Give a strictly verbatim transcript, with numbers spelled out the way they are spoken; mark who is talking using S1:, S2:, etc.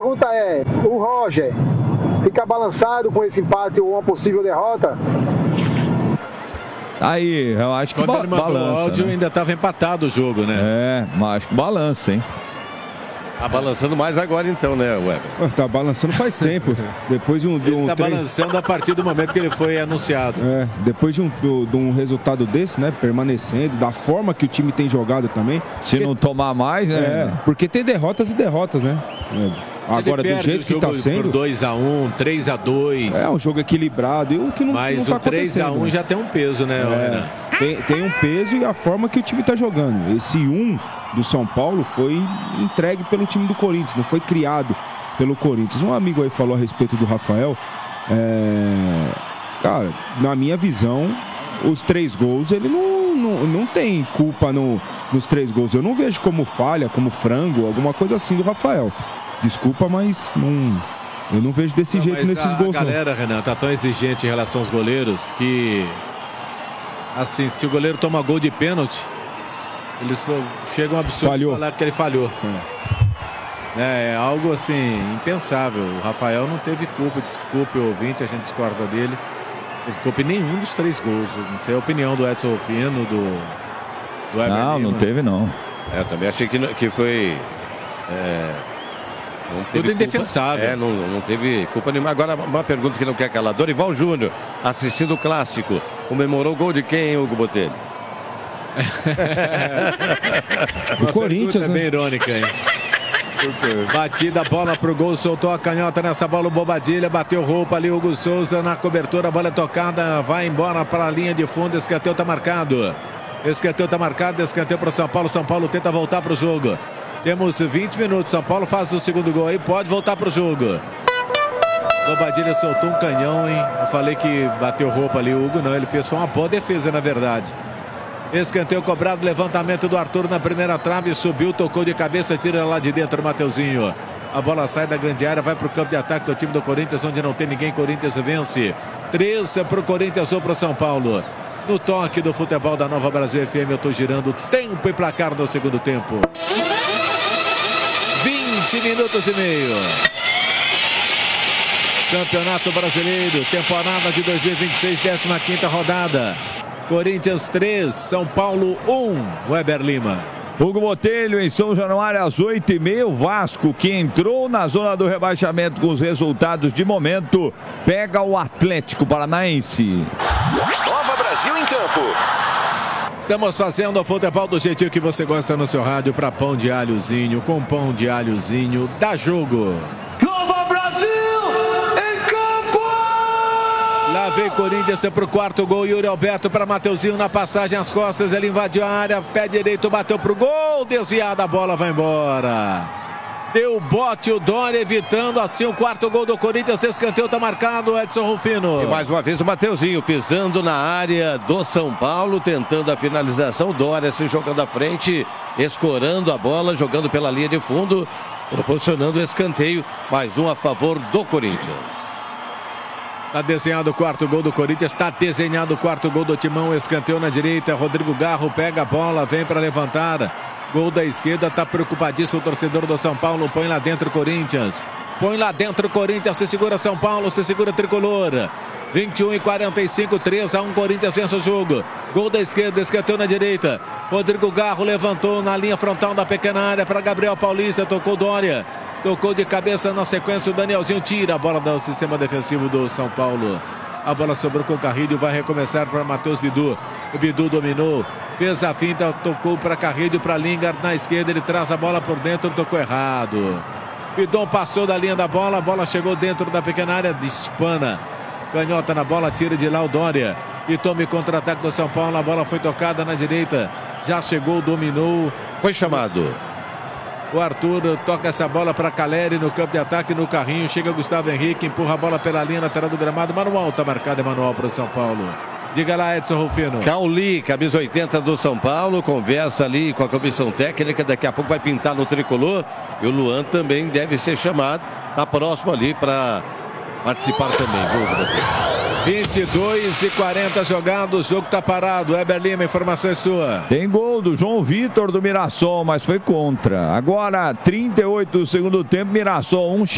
S1: pergunta é, o Roger fica balançado com esse empate ou uma possível derrota?
S2: Aí, eu acho que
S3: Quando
S2: ba
S3: ele mandou
S2: balança,
S3: o áudio,
S2: né?
S3: ainda estava empatado o jogo, né?
S2: É, mas acho que balança, hein?
S4: Tá balançando mais agora então, né, Weber?
S5: Tá balançando faz tempo. Depois de um... De um
S3: Ele tá
S5: treino...
S3: balançando a partir do momento que ele foi anunciado.
S5: É, depois de um, de um resultado desse, né, permanecendo, da forma que o time tem jogado também.
S2: Se porque... não tomar mais, né?
S5: É, porque tem derrotas e derrotas, né? É. Agora, do jeito que tá sendo...
S3: por dois a um, três a dois.
S5: É, um jogo equilibrado. E o que não,
S3: Mas
S5: não tá
S3: o três a um
S5: né?
S3: já tem um peso, né,
S5: é, tem, tem um peso e a forma que o time tá jogando. Esse um do São Paulo foi entregue pelo time do Corinthians, não foi criado pelo Corinthians. Um amigo aí falou a respeito do Rafael. É... Cara, na minha visão, os três gols, ele não, não, não tem culpa no, nos três gols. Eu não vejo como falha, como frango, alguma coisa assim do Rafael. Desculpa, mas não, eu não vejo desse
S3: não,
S5: jeito nesses
S3: a,
S5: gols.
S3: A galera, não. Renan, tá tão exigente em relação aos goleiros que, assim, se o goleiro toma gol de pênalti, eles chegam a absurdo
S5: falhou.
S3: falar que ele falhou. É. É, é algo assim, impensável. O Rafael não teve culpa, desculpe o ouvinte, a gente discorda dele. Não teve culpa em nenhum dos três gols. Não sei a opinião do Edson Rufino, do, do Eber
S2: Não,
S3: Lima.
S2: não teve não.
S4: É, eu também achei que, que foi... É... Não teve
S3: Tudo indefensável.
S4: Culpa, é, não, não teve culpa nenhuma. Agora, uma pergunta que não quer calar. Dorival Júnior, assistindo o clássico, comemorou o gol de quem, Hugo Botelho?
S5: Do Corinthians,
S3: é
S5: né?
S3: bem irônica, hein? Batida, bola pro gol, soltou a canhota nessa bola, o Bobadilha, bateu roupa ali, Hugo Souza na cobertura, a bola é tocada, vai embora para a linha de fundo, escanteio tá marcado. Escanteio tá marcado, escanteio para o São Paulo, São Paulo tenta voltar pro jogo. Temos vinte minutos, São Paulo faz o segundo gol aí, pode voltar pro jogo. Bobadilha soltou um canhão, hein? Eu falei que bateu roupa ali, o Hugo não, ele fez só uma boa defesa, na verdade. Escanteio cobrado, levantamento do Arthur na primeira trave, subiu, tocou de cabeça, tira lá de dentro o Mateuzinho. A bola sai da grande área, vai pro campo de ataque do time do Corinthians, onde não tem ninguém, Corinthians vence. Três pro Corinthians ou pro São Paulo. No toque do futebol da Nova Brasil F M, eu tô girando tempo e placar no segundo tempo. vinte minutos e meio. Campeonato Brasileiro, temporada de dois mil e vinte e seis, décima quinta rodada. Corinthians três, São Paulo um, Weber Lima.
S2: Hugo Botelho em São Januário às oito e meia. O Vasco, que entrou na zona do rebaixamento com os resultados de momento, pega o Atlético Paranaense.
S6: Nova Brasil em campo.
S3: Estamos fazendo o futebol do jeitinho que você gosta no seu rádio para pão de alhozinho. Com pão de alhozinho, dá jogo.
S6: Nova Brasil em campo!
S3: Lá vem Corinthians para o quarto gol. Yuri Alberto para Mateuzinho na passagem às costas. Ele invadiu a área, pé direito, bateu para o gol. Desviada, a bola vai embora. Deu bote o Dória, evitando assim o quarto gol do Corinthians. Escanteio está marcado, Edson Rufino.
S4: E mais uma vez o Mateuzinho pisando na área do São Paulo, tentando a finalização. Dória se jogando à frente, escorando a bola, jogando pela linha de fundo, proporcionando o escanteio. Mais um a favor do Corinthians.
S3: Está desenhado o quarto gol do Corinthians, está desenhado o quarto gol do Timão. Escanteio na direita, Rodrigo Garro pega a bola, vem para levantar. Gol da esquerda, tá preocupadíssimo o torcedor do São Paulo. Põe lá dentro o Corinthians. Põe lá dentro o Corinthians. Se segura São Paulo, se segura Tricolor. vinte e um e quarenta e cinco, três a um. Corinthians vence o jogo. Gol da esquerda, escanteio na direita. Rodrigo Garro levantou na linha frontal da pequena área para Gabriel Paulista. Tocou Dória. Tocou de cabeça na sequência. O Danielzinho tira a bola do sistema defensivo do São Paulo. A bola sobrou com o Carrilho, vai recomeçar para Matheus Bidu. O Bidu dominou, fez a finta, tocou para Carrilho, para Lingard na esquerda, ele traz a bola por dentro, tocou errado. Bidon passou da linha da bola, a bola chegou dentro da pequena área, dispana. Canhota na bola, tira de lá o Dória. E tome contra-ataque do São Paulo, a bola foi tocada na direita. Já chegou, dominou.
S4: Foi chamado.
S3: O Arthur toca essa bola para Caleri no campo de ataque, no carrinho. Chega Gustavo Henrique, empurra a bola pela linha lateral do gramado. Manual, tá marcado, é manual para o São Paulo. Diga lá, Edson Rufino.
S4: Cauli, camisa oitenta do São Paulo, conversa ali com a comissão técnica. Daqui a pouco vai pintar no tricolor. E o Luan também deve ser chamado. Tá próximo ali para participar também, viu?
S3: vinte e dois e quarenta jogados, o jogo tá parado. Weber Lima, informação é sua.
S2: Tem gol do João Vitor do Mirassol, mas foi contra. Agora, trinta e oito do segundo tempo, Mirassol um.